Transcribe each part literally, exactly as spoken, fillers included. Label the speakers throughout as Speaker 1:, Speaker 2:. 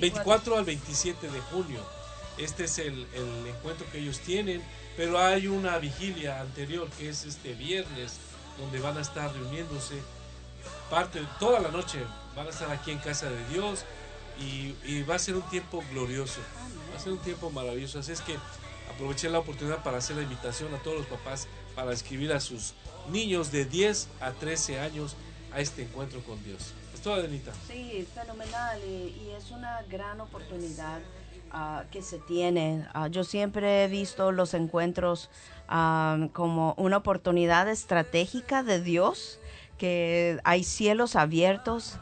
Speaker 1: veinticuatro al veintisiete de junio. Este es el, el encuentro que ellos tienen, pero hay una vigilia anterior que es este viernes, donde van a estar reuniéndose parte de toda la noche, van a estar aquí en casa de Dios y, y va a ser un tiempo glorioso, va a ser un tiempo maravilloso. Así es que aproveché la oportunidad para hacer la invitación a todos los papás para escribir a sus niños de diez a trece años a este encuentro con Dios. ¿Es todo, Adelita?
Speaker 2: Sí, fenomenal, y, y es una gran oportunidad uh, que se tiene. Uh, yo siempre he visto los encuentros um, como una oportunidad estratégica de Dios, que hay cielos abiertos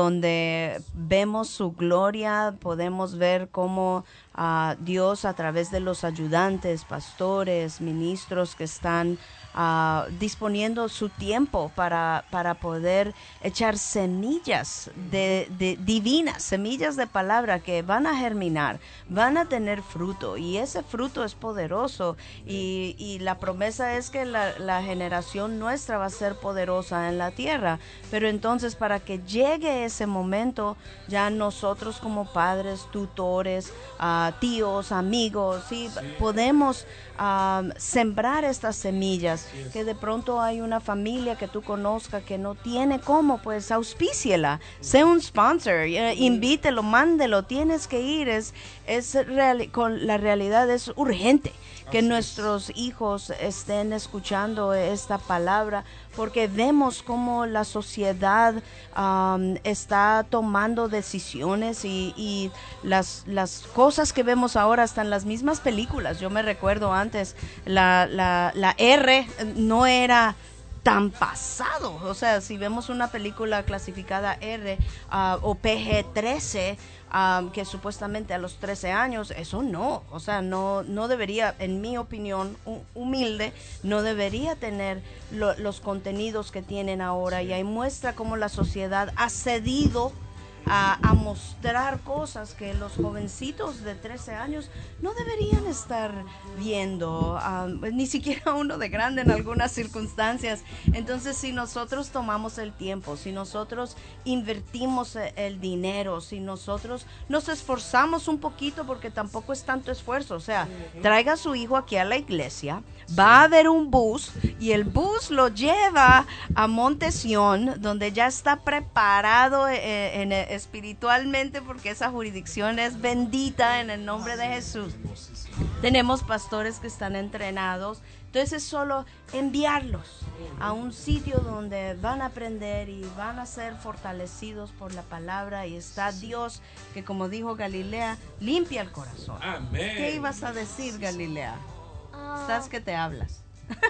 Speaker 2: donde vemos su gloria, podemos ver cómo uh, Dios a través de los ayudantes, pastores, ministros que están Uh, disponiendo su tiempo para, para poder echar semillas de, de divinas, semillas de palabra que van a germinar, van a tener fruto, y ese fruto es poderoso, y, y la promesa es que la, la generación nuestra va a ser poderosa en la tierra. Pero entonces, para que llegue ese momento, ya nosotros como padres, tutores, uh, tíos, amigos, ¿sí? Sí. podemos uh, sembrar estas semillas. Yes. Que de pronto hay una familia que tú conozcas que no tiene cómo, pues auspíciela, mm. sea un sponsor, uh, invítelo, mándelo, tienes que ir, es, es real, con la realidad es urgente que Así nuestros es. hijos estén escuchando esta palabra, porque vemos cómo la sociedad um, está tomando decisiones, y, y las, las cosas que vemos ahora están en las mismas películas. Yo me recuerdo antes, la, la, la R no era tan pasado, o sea, si vemos una película clasificada R uh, o P G trece, Um, que supuestamente a los trece años, eso no, o sea, no, no debería, en mi opinión humilde, no debería tener lo, los contenidos que tienen ahora. Y ahí muestra cómo la sociedad ha cedido a, a mostrar cosas que los jovencitos de trece años no deberían estar viendo, um, ni siquiera uno de grande en algunas circunstancias. Entonces, si nosotros tomamos el tiempo, si nosotros invertimos el dinero, si nosotros nos esforzamos un poquito, porque tampoco es tanto esfuerzo, o sea, traiga a su hijo aquí a la iglesia, va a haber un bus, y el bus lo lleva a Monte Sión, donde ya está preparado eh, en, espiritualmente, porque esa jurisdicción es bendita en el nombre de Jesús. Tenemos pastores que están entrenados. Entonces es solo enviarlos a un sitio donde van a aprender y van a ser fortalecidos por la palabra, y está Dios que, como dijo Galilea, limpia el corazón.
Speaker 1: Amén.
Speaker 2: ¿Qué ibas a decir, Galilea?
Speaker 3: Oh.
Speaker 2: ¿Sabes que te hablas?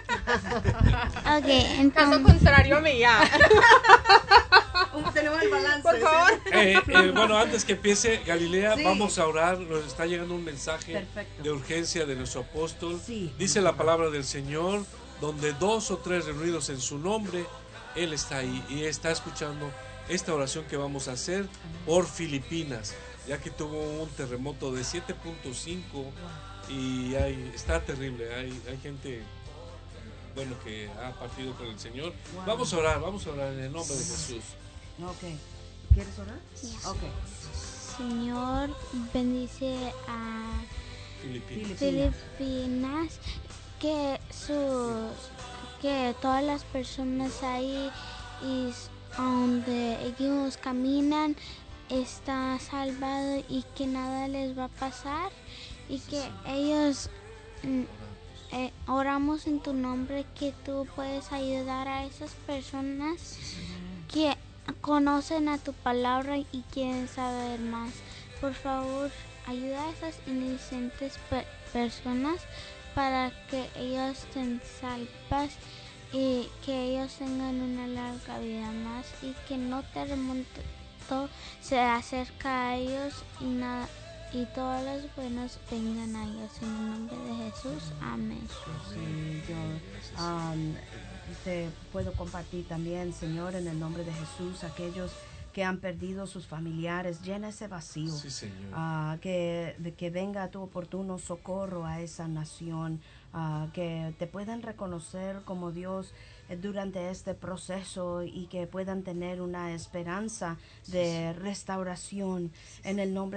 Speaker 3: Ok, entonces...
Speaker 4: Caso contrario a mí, ya.
Speaker 2: Tenemos el balance.
Speaker 4: Por favor.
Speaker 1: Eh, eh, bueno, antes que empiece, Galilea,
Speaker 2: sí.
Speaker 1: vamos a orar. Nos está llegando un mensaje
Speaker 2: Perfecto.
Speaker 1: de urgencia de nuestro apóstol.
Speaker 2: Sí.
Speaker 1: Dice la palabra del Señor, donde dos o tres reunidos en su nombre, Él está ahí y está escuchando esta oración que vamos a hacer por Filipinas, ya que tuvo un terremoto de siete punto cinco y hay, está terrible. Hay, hay gente, bueno, que ha partido con el Señor. Wow. Vamos a orar, vamos a orar en el nombre de Jesús.
Speaker 2: Ok. ¿Quieres orar?
Speaker 3: Sí.
Speaker 2: Ok.
Speaker 3: Señor, bendice a
Speaker 1: Filipinas.
Speaker 3: Filipinas, que sus, que todas las personas ahí y donde ellos caminan está salvado, y que nada les va a pasar, y que ellos eh, oramos en tu nombre, que tú puedes ayudar a esas personas que conocen a tu palabra y quieren saber más. Por favor, ayuda a esas inocentes pe- personas para que ellos estén salvas, y que ellos tengan una larga vida más, y que no terremoto se acerca a ellos, y nada, y todos los buenos vengan a ellos, en el nombre de Jesús. Amén.
Speaker 2: Sí, yo um, te puedo compartir también, Señor, en el nombre de Jesús, aquellos que han perdido sus familiares, llena ese vacío.
Speaker 1: Sí, Señor.
Speaker 2: Uh, que, de que venga tu oportuno socorro a esa nación, uh, que te puedan reconocer como Dios eh, durante este proceso, y que puedan tener una esperanza de restauración en el nombre